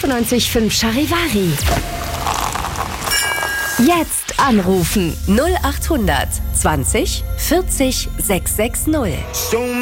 95.5 Charivari. Jetzt anrufen. 0800 20 40 660.